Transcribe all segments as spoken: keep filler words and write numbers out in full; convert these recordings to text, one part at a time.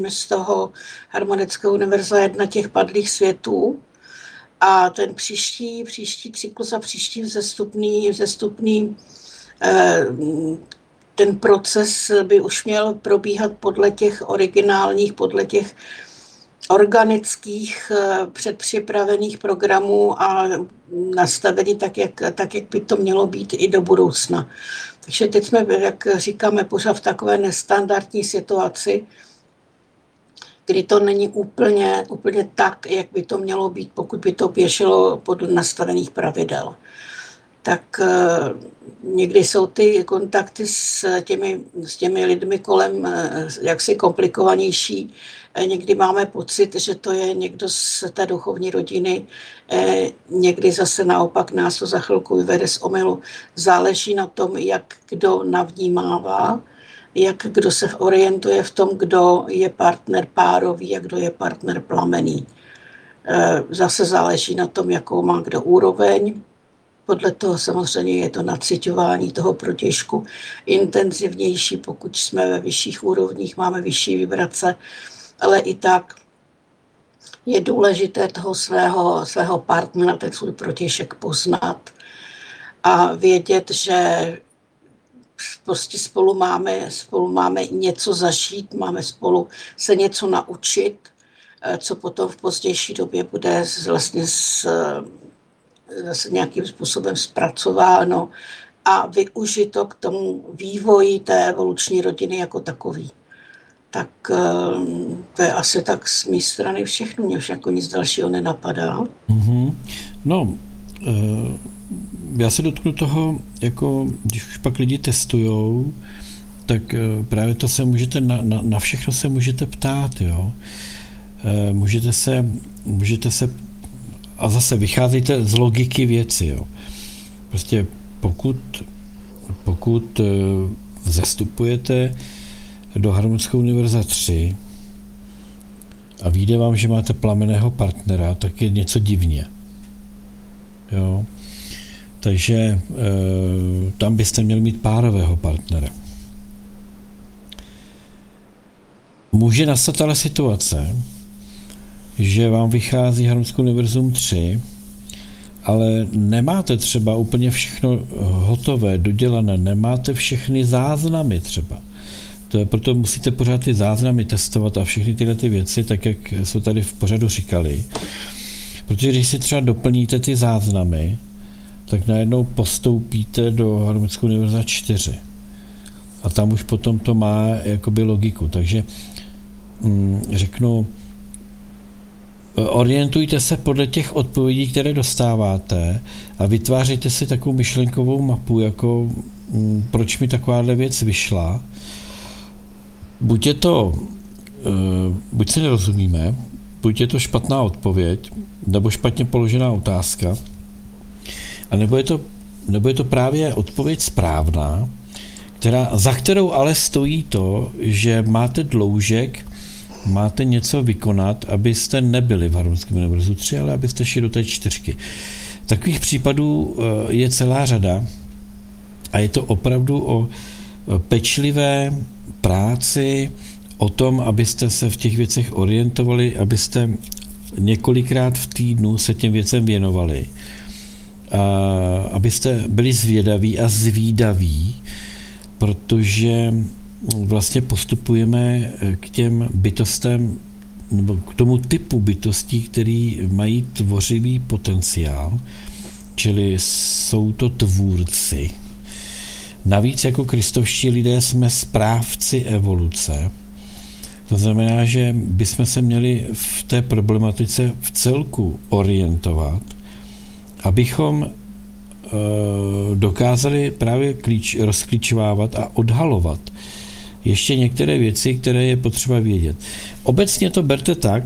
z toho harmonického univerza jedna těch padlých světů. A ten příští, příští cyklus a příští vzestupný, vzestupný eh, ten proces by už měl probíhat podle těch originálních, podle těch organických předpřipravených programů a nastavení tak jak, tak, jak by to mělo být i do budoucna. Takže teď jsme, jak říkáme, pořád v takové nestandardní situaci, kdy to není úplně, úplně tak, jak by to mělo být, pokud by to běželo podle nastavených pravidel. Tak někdy jsou ty kontakty s těmi, s těmi lidmi kolem jaksi komplikovanější. Někdy máme pocit, že to je někdo z té duchovní rodiny, někdy zase naopak nás to za chvilku vyvede z omylu. Záleží na tom, jak kdo navnímává, jak kdo se orientuje v tom, kdo je partner párový a kdo je partner plamený. Zase záleží na tom, jakou má kdo úroveň. Podle toho samozřejmě je to naciťování toho protějšku intenzivnější, pokud jsme ve vyšších úrovních, máme vyšší vibrace, ale i tak je důležité toho svého, svého partnera, ten svůj protějšek poznat a vědět, že prostě spolu máme, spolu máme něco zažít, máme spolu se něco naučit, co potom v pozdější době bude vlastně s, zase nějakým způsobem zpracováno a využito k tomu vývoji té evoluční rodiny jako takový. Tak to je asi tak z mé strany všechno, mě už jako nic dalšího nenapadá. Mm-hmm. No, já se dotknu toho, jako když už pak lidi testujou, tak právě to se můžete, na, na, na všechno se můžete ptát, jo. Můžete se, můžete se, a zase vycházíte z logiky věci, jo. Prostě pokud, pokud zastupujete do harmonického univerza tři a vyjde vám, že máte plamenného partnera, tak je něco divně. Jo. Takže e, tam byste měli mít párového partnera. Může nastat ale situace, že vám vychází harmonické univerzum tři, ale nemáte třeba úplně všechno hotové, dodělané, nemáte všechny záznamy třeba. To je, proto musíte pořád ty záznamy testovat a všechny tyhle ty věci, tak jak jsme tady v pořadu říkali. Protože když si třeba doplníte ty záznamy, tak najednou postoupíte do harmonického univerza čtyři. A tam už potom to má jakoby logiku. Takže hm, řeknu, orientujte se podle těch odpovědí, které dostáváte a vytvářejte si takovou myšlenkovou mapu, jako hm, proč mi takováhle věc vyšla. Buď je to, buď si nerozumíme, buď je to špatná odpověď, nebo špatně položená otázka, a nebo je to, nebo je to právě odpověď správná, která, za kterou ale stojí to, že máte dloužek, máte něco vykonat, abyste nebyli v harmonickém univerzu tři, ale abyste šli do té čtyřky. Takových případů je celá řada a je to opravdu o pečlivé práci, o tom, abyste se v těch věcech orientovali, abyste několikrát v týdnu se těm věcem věnovali, a abyste byli zvědaví a zvídaví, protože vlastně postupujeme k těm bytostem, nebo k tomu typu bytostí, který mají tvořivý potenciál, čili jsou to tvůrci. Navíc jako kristovští lidé jsme správci evoluce. To znamená, že bychom se měli v té problematice v celku orientovat, abychom e, dokázali právě klíč, rozklíčovávat a odhalovat ještě některé věci, které je potřeba vědět. Obecně to berte tak,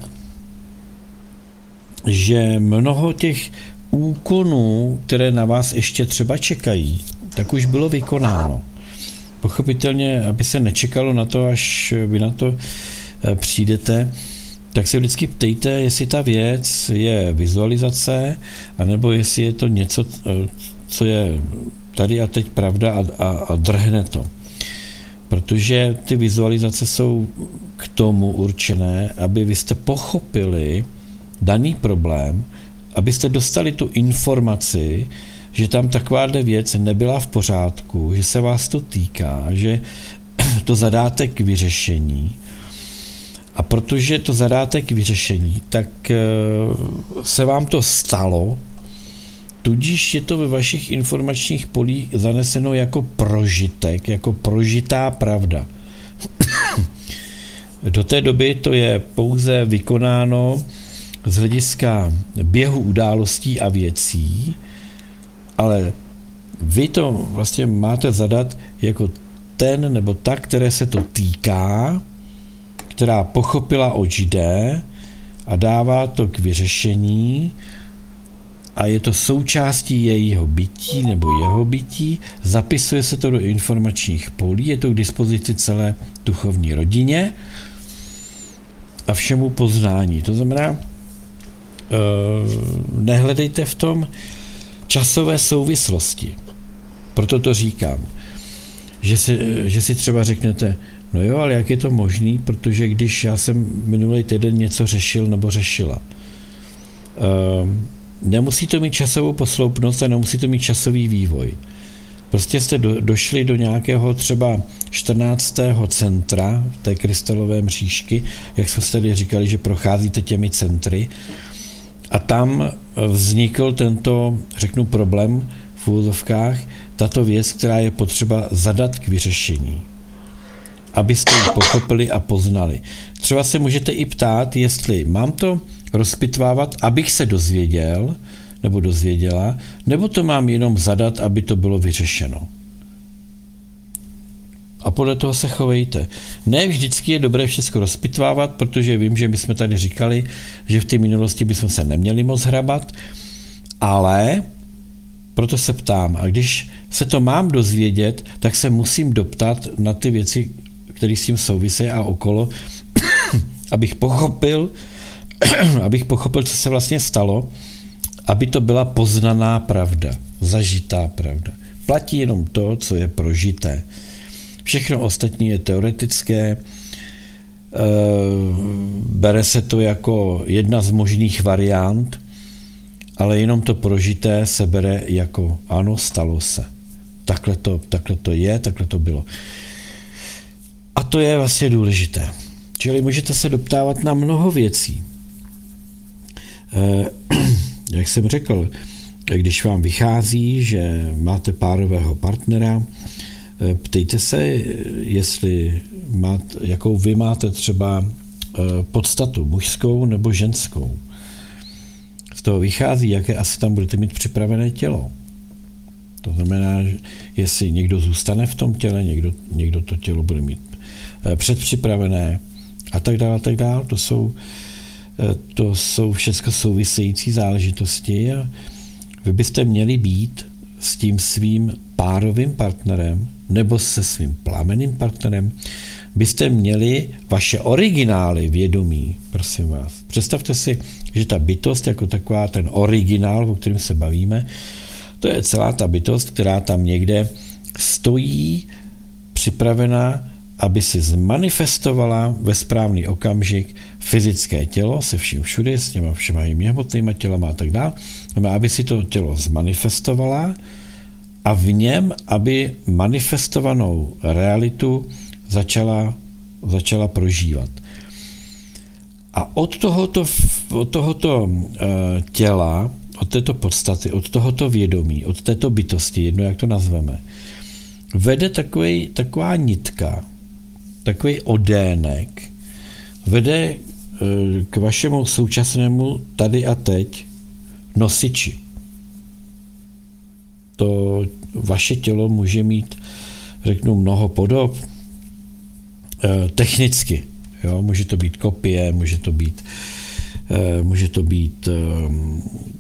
že mnoho těch úkonů, které na vás ještě třeba čekají, tak už bylo vykonáno. Pochopitelně, aby se nečekalo na to, až vy na to přijdete, tak se vždycky ptejte, jestli ta věc je vizualizace, anebo jestli je to něco, co je tady a teď pravda a, a, a drhne to. Protože ty vizualizace jsou k tomu určené, aby vy jste pochopili daný problém, abyste dostali tu informaci, že tam takováhle věc nebyla v pořádku, že se vás to týká, že to zadáte k vyřešení. A protože to zadáte k vyřešení, tak se vám to stalo, tudíž je to ve vašich informačních polích zaneseno jako prožitek, jako prožitá pravda. Do té doby to je pouze vykonáno z hlediska běhu událostí a věcí, ale vy to vlastně máte zadat jako ten nebo ta, které se to týká, která pochopila, oč jde a dává to k vyřešení a je to součástí jejího bytí nebo jeho bytí, zapisuje se to do informačních polí, je to k dispozici celé duchovní rodině a všemu poznání. To znamená, nehledejte v tom časové souvislosti. Proto to říkám, že si, že si třeba řeknete, no jo, ale jak je to možný, protože když já jsem minulý týden něco řešil nebo řešila. Um, nemusí to mít časovou posloupnost a nemusí to mít časový vývoj. Prostě jste do, došli do nějakého třeba čtrnáctého centra té krystalové mřížky, jak jsme tady říkali, že procházíte těmi centry a tam vznikl tento, řeknu, problém v úvozovkách, tato věc, která je potřeba zadat k vyřešení, abyste ji pochopili a poznali. Třeba se můžete i ptát, jestli mám to rozpitvávat, abych se dozvěděl, nebo dozvěděla, nebo to mám jenom zadat, aby to bylo vyřešeno. A podle toho se chovejte. Ne vždycky je dobré všechno rozpitvávat, protože vím, že my jsme tady říkali, že v té minulosti bychom se neměli moc hrabat, ale proto se ptám. A když se to mám dozvědět, tak se musím doptat na ty věci, které s tím souvisejí a okolo, abych pochopil, abych pochopil, co se vlastně stalo, aby to byla poznaná pravda, zažitá pravda. Platí jenom to, co je prožité. Všechno ostatní je teoretické, bere se to jako jedna z možných variant, ale jenom to prožité se bere jako ano, stalo se. Takhle to, takhle to je, takhle to bylo. A to je vlastně důležité. Čili můžete se doptávat na mnoho věcí. Jak jsem řekl, když vám vychází, že máte párového partnera, ptejte se, jestli máte, jakou vy máte třeba podstatu, mužskou nebo ženskou. Z toho vychází, jaké asi tam budete mít připravené tělo. To znamená, že jestli někdo zůstane v tom těle, někdo, někdo to tělo bude mít předpřipravené a tak dále, a tak dále. To jsou, to jsou všechno související záležitosti a vy byste měli být s tím svým párovým partnerem nebo se svým plamenným partnerem, byste měli vaše originály vědomí, prosím vás. Představte si, že ta bytost jako taková, ten originál, o kterém se bavíme, to je celá ta bytost, která tam někde stojí, připravená, aby si zmanifestovala ve správný okamžik fyzické tělo se vším všude, s těma všema jimi hmotnýma tělama a tak dále, aby si to tělo zmanifestovala a v něm, aby manifestovanou realitu začala, začala prožívat. A od tohoto, od tohoto uh, těla, od této podstaty, od tohoto vědomí, od této bytosti, jedno jak to nazveme, vede takový, taková nitka, takový odének, vede uh, k vašemu současnému tady a teď nosiči. To vaše tělo může mít, řeknu, mnoho podob, uh, technicky. Jo, může to být kopie, může to být, uh, může to být um,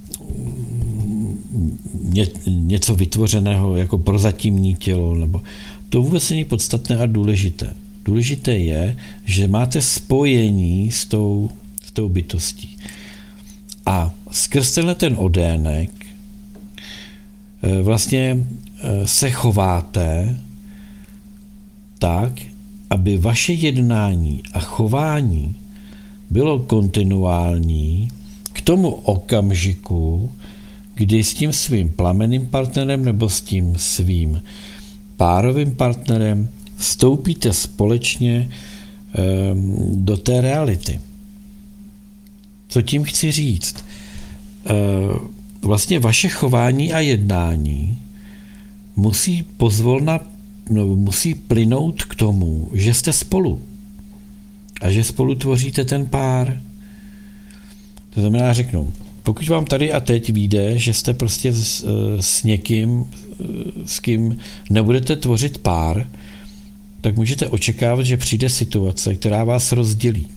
ně, něco vytvořeného jako prozatímní tělo, nebo to vůbec není podstatné a důležité. Důležité je, že máte spojení s tou, s tou bytostí. A skrz tenhle ten odének uh, vlastně uh, se chováte tak, aby vaše jednání a chování bylo kontinuální k tomu okamžiku, kdy s tím svým plamenným partnerem nebo s tím svým párovým partnerem vstoupíte společně um, do té reality. Co tím chci říct? Uh, vlastně vaše chování a jednání musí pozvolna, no, musí plynout k tomu, že jste spolu a že spolu tvoříte ten pár. To znamená, řeknu, pokud vám tady a teď vyjde, že jste prostě s, s někým, s kým nebudete tvořit pár, tak můžete očekávat, že přijde situace, která vás rozdělí.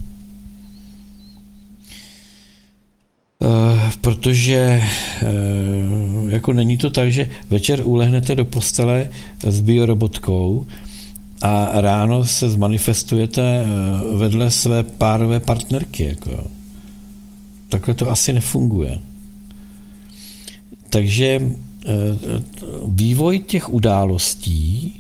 Uh, protože uh, jako není to tak, že večer ulehnete do postele s biorobotkou a ráno se zmanifestujete uh, vedle své párové partnerky. Jako. Takhle to asi nefunguje. Takže uh, vývoj těch událostí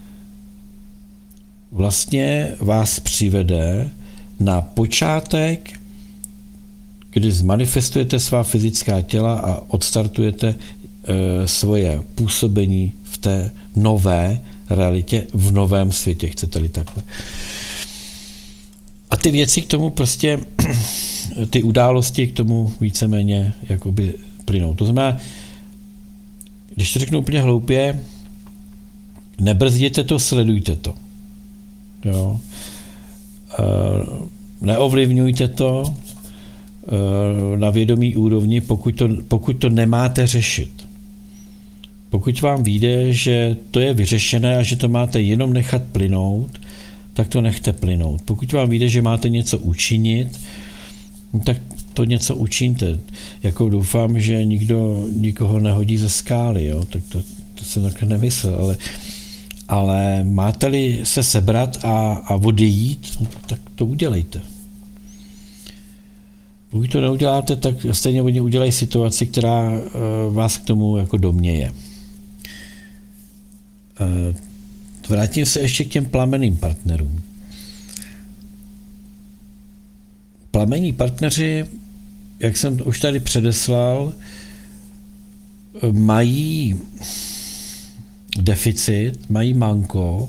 vlastně vás přivede na počátek, kdy zmanifestujete svá fyzická těla a odstartujete e, svoje působení v té nové realitě, v novém světě, chcete-li takhle. A ty věci k tomu prostě, ty události k tomu víceméně jakoby plynou. To znamená, když to řeknu úplně hloupě, nebrzděte to, sledujte to. Jo. E, neovlivňujte to, na vědomí úrovni, pokud to, pokud to nemáte řešit. Pokud vám vyjde, že to je vyřešené a že to máte jenom nechat plynout, tak to nechte plynout. Pokud vám vyjde, že máte něco učinit, tak to něco učiňte. Jako doufám, že nikdo nikoho nehodí ze skály, jo? Tak to, to jsem takhle nemyslel, ale, ale máte-li se sebrat a, a odejít, tak to udělejte. Pokud to neuděláte, tak stejně oni udělají situaci, která uh, vás k tomu jako doměje. Uh, vrátím se ještě k těm plamenným partnerům. Plamení partneři, jak jsem už tady předeslal, mají deficit, mají manko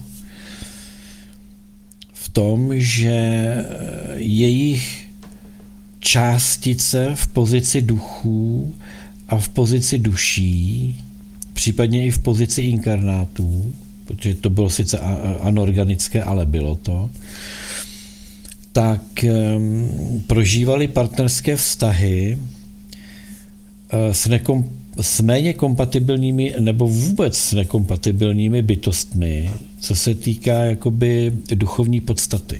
v tom, že jejich částice v pozici duchů a v pozici duší, případně i v pozici inkarnátů, protože to bylo sice anorganické, ale bylo to, tak um, prožívali partnerské vztahy uh, s, nekom, s méně kompatibilními nebo vůbec s nekompatibilními bytostmi, co se týká jakoby duchovní podstaty.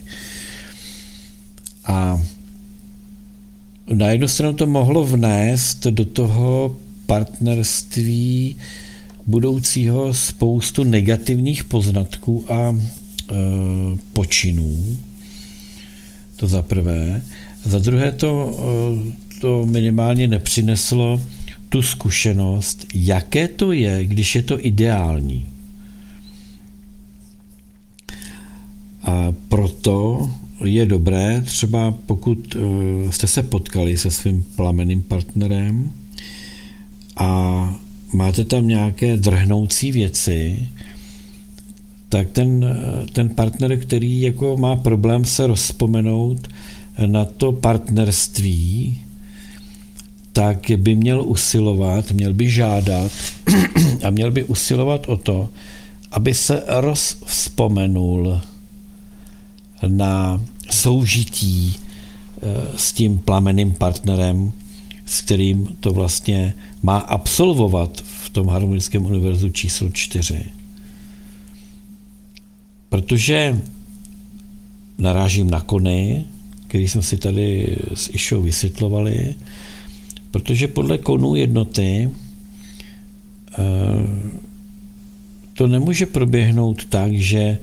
A na jednu stranu to mohlo vnést do toho partnerství budoucího spoustu negativních poznatků a e, počinů. To za prvé. Za druhé to, e, to minimálně nepřineslo tu zkušenost, jaké to je, když je to ideální. A proto je dobré, třeba pokud jste se potkali se svým plamenným partnerem a máte tam nějaké drhnoucí věci, tak ten, ten partner, který jako má problém se rozpomenout na to partnerství, tak by měl usilovat, měl by žádat a měl by usilovat o to, aby se rozvzpomenul na soužití s tím plamenným partnerem, s kterým to vlastně má absolvovat v tom harmonickém univerzu číslo čtyři. Protože narážím na kony, který jsme si tady s Išou vysvětlovali, protože podle konů jednoty to nemůže proběhnout tak, že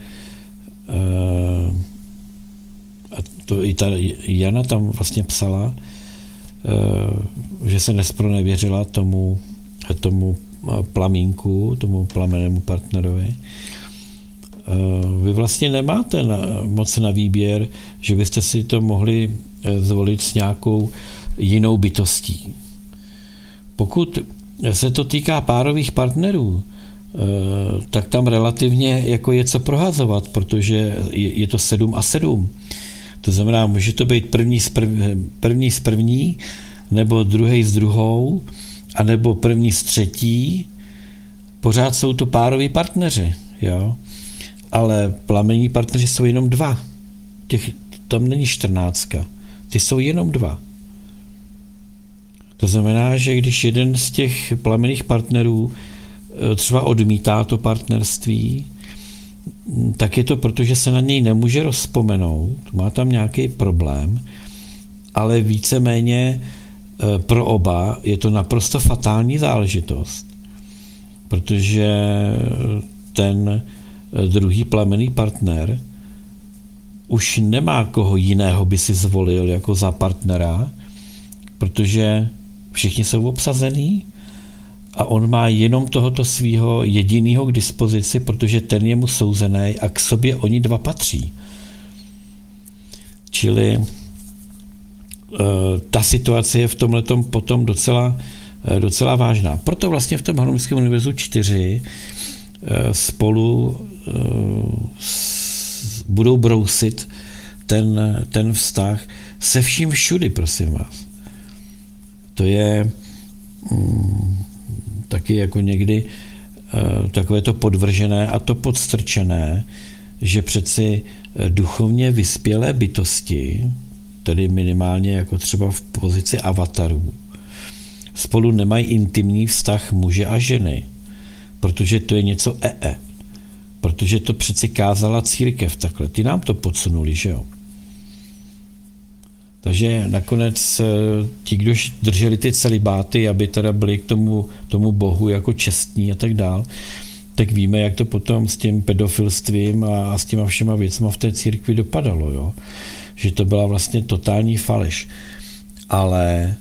a to i ta Jana tam vlastně psala, že se nespronevěřila tomu, tomu plamínku, tomu plamennému partnerovi, vy vlastně nemáte na, moc na výběr, že byste si to mohli zvolit s nějakou jinou bytostí. Pokud se to týká párových partnerů, tak tam relativně jako je co prohazovat, protože je to sedm a sedm. To znamená, může to být první z, prv, první z první, nebo druhý s druhou, anebo první z třetí. Pořád jsou to pároví partneři, jo. Ale plamenní partneři jsou jenom dva. Těch, tam není čtrnáctka. Ty jsou jenom dva. To znamená, že když jeden z těch plamenných partnerů třeba odmítá to partnerství, tak je to proto, že se na něj nemůže rozpomenout, má tam nějaký problém, ale víceméně pro oba je to naprosto fatální záležitost, protože ten druhý plamenný partner už nemá koho jiného by si zvolil jako za partnera, protože všichni jsou obsazený a on má jenom tohoto svého jediného k dispozici, protože ten je mu souzený a k sobě oni dva patří. Čili ta situace je v tomhletom potom docela, docela vážná. Proto vlastně v tom Harmonickém univerzu čtyři spolu budou brousit ten, ten vztah se vším všudy, prosím vás. To je mm, taky jako někdy uh, takové to podvržené a to podstrčené, že přeci duchovně vyspělé bytosti, tedy minimálně jako třeba v pozici avatarů, spolu nemají intimní vztah muže a ženy, protože to je něco ee. Protože to přeci kázala církev takhle. Ty nám to podsunuli, že jo? Takže nakonec ti, kdo drželi ty celibáty, aby teda byli k tomu, tomu bohu jako čestní a tak dál, tak víme, jak to potom s tím pedofilstvím a, a s těma všema věcma v té církvi dopadalo, jo? Že to byla vlastně totální faleš. Ale e,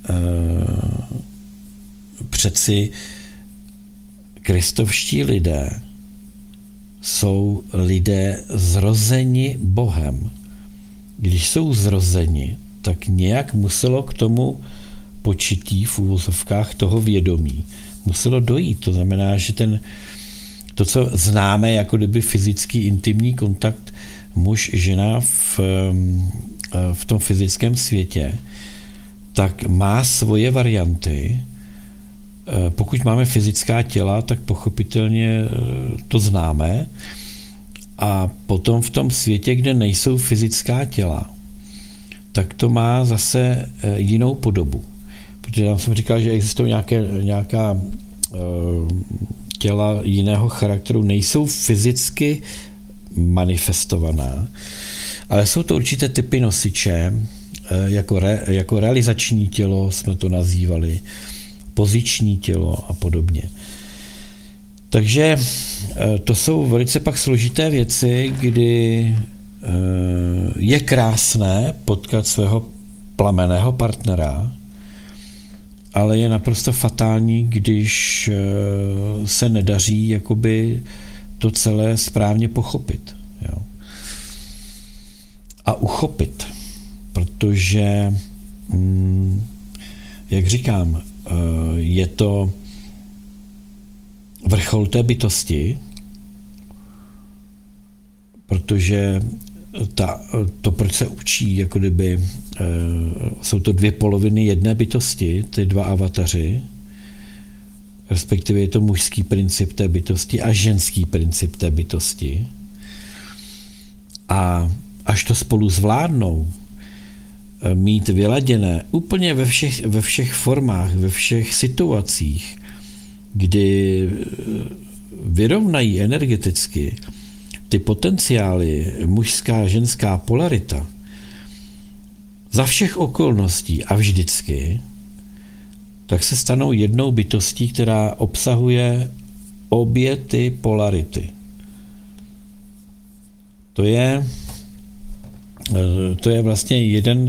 přeci kristovští lidé jsou lidé zrozeni Bohem. Když jsou zrozeni, tak nějak muselo k tomu počití v úvozovkách toho vědomí. Muselo dojít. To znamená, že ten, to, co známe jako kdyby fyzický intimní kontakt muž, žena v, v tom fyzickém světě, tak má svoje varianty. Pokud máme fyzická těla, tak pochopitelně to známe. A potom v tom světě, kde nejsou fyzická těla, tak to má zase jinou podobu. Protože já jsem říkal, že existují nějaké, nějaká těla jiného charakteru, nejsou fyzicky manifestovaná, ale jsou to určité typy nosiče, jako, re, jako realizační tělo jsme to nazývali, poziční tělo a podobně. Takže to jsou velice pak složité věci, kdy je krásné potkat svého plamenného partnera, ale je naprosto fatální, když se nedaří jakoby to celé správně pochopit. Jo. A uchopit, protože, jak říkám, je to vrchol té bytosti, protože ta, to, proč se učí, jako kdyby jsou to dvě poloviny jedné bytosti, ty dva avataři, respektive je to mužský princip té bytosti a ženský princip té bytosti. A až to spolu zvládnou, mít vyladěné úplně ve všech, ve všech formách, ve všech situacích, kdy vyrovnají energeticky ty potenciály, mužská a ženská polarita, za všech okolností a vždycky, tak se stanou jednou bytostí, která obsahuje obě ty polarity. To je, to je vlastně jeden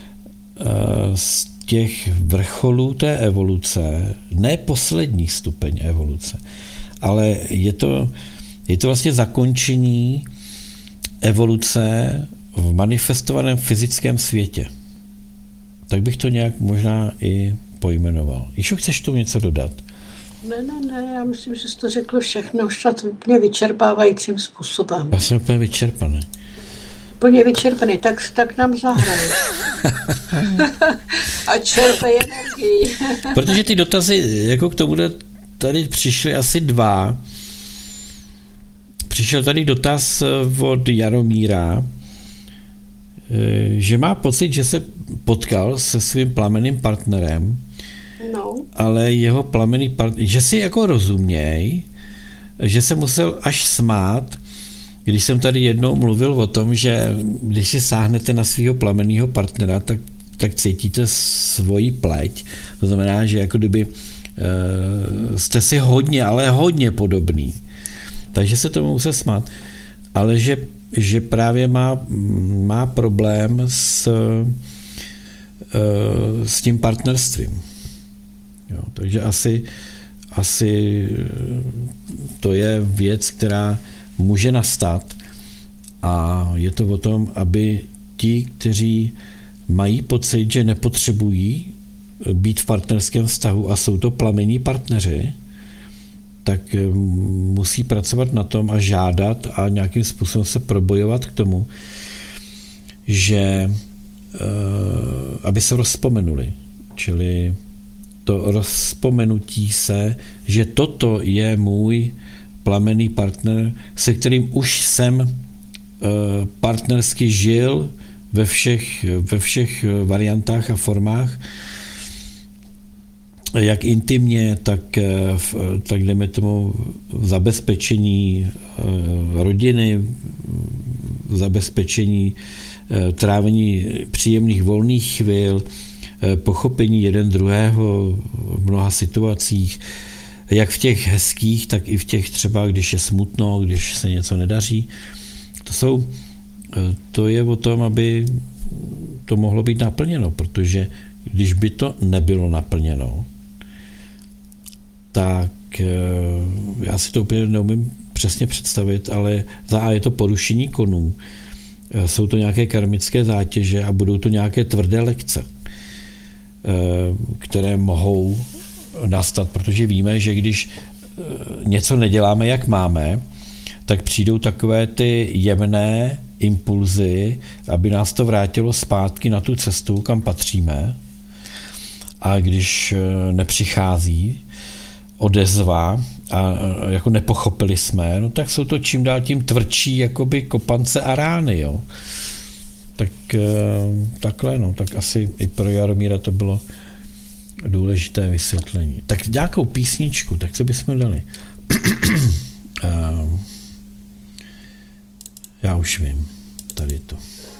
z těch vrcholů té evoluce, ne poslední stupeň evoluce, ale je to, Je to vlastně zakončení evoluce v manifestovaném fyzickém světě. Tak bych to nějak možná i pojmenoval. Ještě chceš tu něco dodat? Ne, ne, ne, já myslím, že jsi to řekl všechno už to úplně vyčerpávajícím způsobem. Já jsem úplně vyčerpaný. Úplně vyčerpaný, tak, tak nám zahraj. A čerpej energii. Protože ty dotazy jako k tomu tady přišly asi dva. Přišel tady dotaz od Jaromíra, že má pocit, že se potkal se svým plamenným partnerem, No. ale jeho plamenný partner, že si jako rozuměj, že se musel až smát, když jsem tady jednou mluvil o tom, že když si sáhnete na svého plamenného partnera, tak, tak cítíte svoji pleť. To znamená, že jako kdyby uh, jste si hodně, ale hodně podobný. Takže se tomu musel smát. Ale že, že právě má, má problém s, uh, s tím partnerstvím. Jo, takže asi, asi to je věc, která může nastat a je to o tom, aby ti, kteří mají pocit, že nepotřebují být v partnerském vztahu a jsou to plamenní partneři, tak musí pracovat na tom a žádat a nějakým způsobem se probojovat k tomu, že aby se rozpomenuli. Čili to rozpomenutí se, že toto je můj plamenný partner, se kterým už jsem partnersky žil ve všech, ve všech variantách a formách, jak intimně, tak, tak jdeme tomu v zabezpečení rodiny, v zabezpečení trávení příjemných volných chvil, pochopení jeden druhého v mnoha situacích, jak v těch hezkých, tak i v těch třeba, když je smutno, když se něco nedaří. To jsou, to je o tom, aby to mohlo být naplněno, protože když by to nebylo naplněno, tak já si to úplně neumím přesně představit, ale za A je to porušení konů. Jsou to nějaké karmické zátěže a budou to nějaké tvrdé lekce, které mohou nastat, protože víme, že když něco neděláme, jak máme, tak přijdou takové ty jemné impulzy, aby nás to vrátilo zpátky na tu cestu, kam patříme. A když nepřichází odezva a jako nepochopili jsme, no tak jsou to čím dál tím tvrdší jakoby kopance a rány, jo. Tak takhle, no, tak asi i pro Jaromíra to bylo důležité vysvětlení. Tak nějakou písničku, tak co bychom dali? Já už vím, tady to.